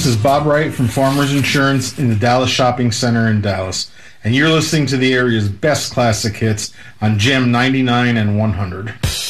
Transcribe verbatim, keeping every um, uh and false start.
This is Bob Wright from Farmers Insurance in the Dallas Shopping Center in Dallas, and you're listening to the area's best classic hits on Gem ninety-nine and one hundred.